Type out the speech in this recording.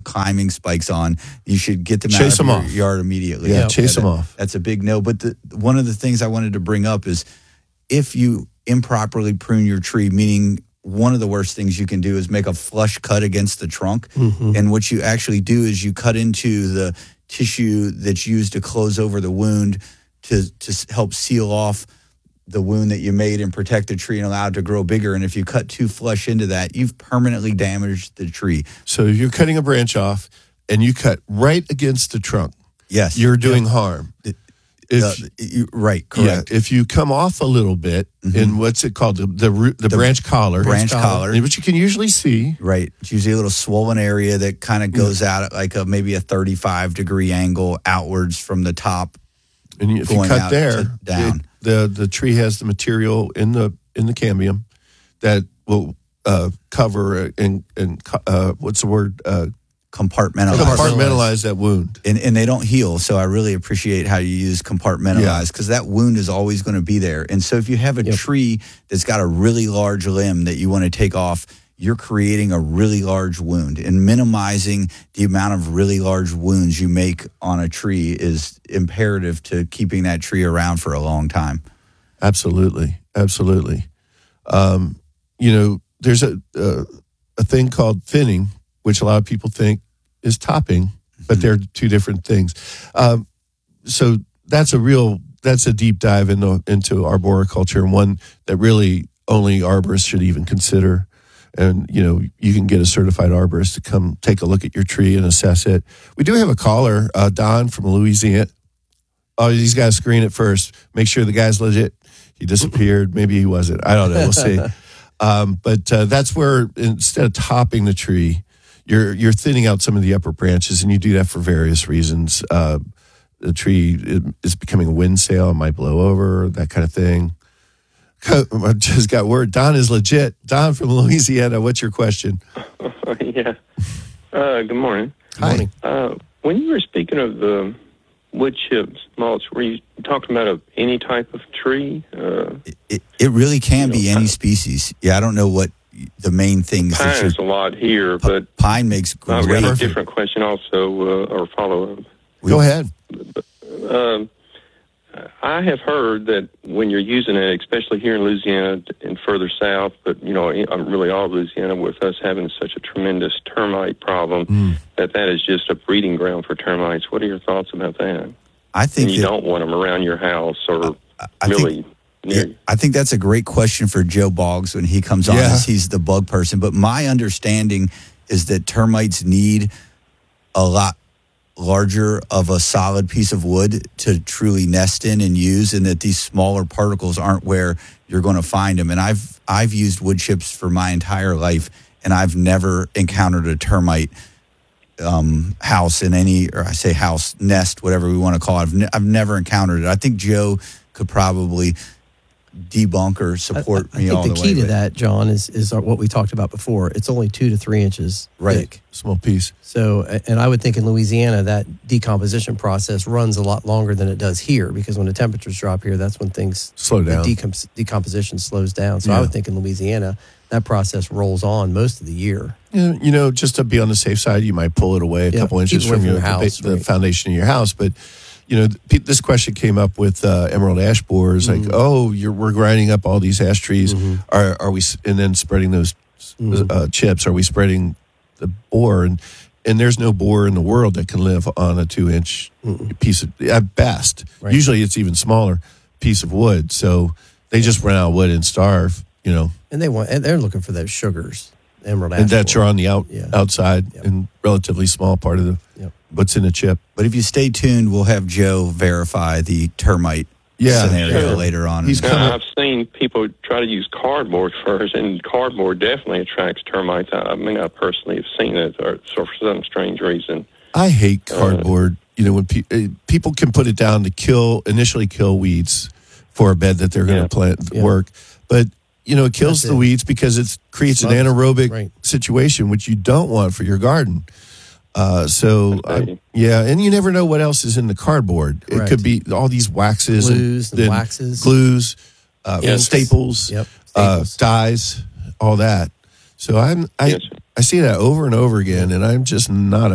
climbing spikes on, you should get them Chase out them of off. your yard immediately. Yeah, chase them off. That's a big no. But one of the things I wanted to bring up is if you improperly prune your tree, meaning one of the worst things you can do is make a flush cut against the trunk. Mm-hmm. And what you actually do is you cut into the tissue that's used to close over the wound to help seal off the wound that you made and protect the tree and allow it to grow bigger. And if you cut too flush into that, you've permanently damaged the tree. So if you're cutting a branch off and you cut right against the trunk, yes, you're doing harm. Right, correct. Yeah, if you come off a little bit in what's it called, the branch collar. Branch collar. Which you can usually see. Right. It's usually a little swollen area that kind of goes out at like maybe a 35-degree angle outwards from the top. And if you cut there, down. The tree has the material in the cambium that will cover and what's the word? Compartmentalize that wound. And they don't heal. So I really appreciate how you use compartmentalize because that wound is always going to be there. And so if you have a tree that's got a really large limb that you want to take off, you're creating a really large wound. And minimizing the amount of really large wounds you make on a tree is imperative to keeping that tree around for a long time. Absolutely. Absolutely. There's a thing called thinning, which a lot of people think is topping, but they're two different things. So that's a deep dive into arboriculture, and one that really only arborists should even consider. And, you can get a certified arborist to come take a look at your tree and assess it. We do have a caller, Don from Louisiana. Oh, he's got to screen it first. Make sure the guy's legit. He disappeared. Maybe he wasn't. I don't know. We'll see. But that's where instead of topping the tree, you're thinning out some of the upper branches, and you do that for various reasons. The tree is becoming a wind sail, it might blow over, that kind of thing. I just got word. Don is legit. Don from Louisiana, what's your question? Yeah. Good morning. Hi. When you were speaking of the wood chips mulch, were you talking about any type of tree? It really can be any species. Yeah, I don't know what the main things. Pine is a lot here, but pine makes great. I've got a different question also, or follow-up. Go ahead. I have heard that when you're using it, especially here in Louisiana and further south, but really all of Louisiana, with us having such a tremendous termite problem, that is just a breeding ground for termites. What are your thoughts about that? I think you don't want them around your house or near you. I think that's a great question for Joe Boggs when he comes on, as he's the bug person. But my understanding is that termites need a lot larger of a solid piece of wood to truly nest in and use, and that these smaller particles aren't where you're going to find them. And I've used wood chips for my entire life, and I've never encountered a termite house in any, or I say house, nest, whatever we want to call it. I've never encountered it. I think Joe could probably debunk or support me all the way. I think the key to that, John, is what we talked about before. It's only 2 to 3 inches thick. Small piece. So, and I would think in Louisiana that decomposition process runs a lot longer than it does here, because when the temperatures drop here, that's when things slow down. Decomposition slows down. So I would think in Louisiana that process rolls on most of the year. Just to be on the safe side, you might pull it away a couple inches from your house, the foundation of your house, but. This question came up with emerald ash borers, like, we're grinding up all these ash trees. Are we, and then spreading those chips? Are we spreading the borer? And there's no borer in the world that can live on a 2-inch piece of, at best. Right. Usually it's even smaller piece of wood. So they just run out of wood and starve. And they're looking for those sugars. Emerald ash and that borer. You're on the outside and relatively small part of the what's in the chip. But if you stay tuned, we'll have Joe verify the termite scenario later on. I've seen people try to use cardboard first, and cardboard definitely attracts termites. I mean, I personally have seen it, so for some strange reason. I hate cardboard. When people can put it down to initially kill weeds for a bed that they're going to plant work, but it kills the weeds because it creates an anaerobic situation, which you don't want for your garden. And you never know what else is in the cardboard. Correct. It could be all these waxes, glues, and waxes, glues, staples, dyes, all that. So I see that over and over again, and I'm just not a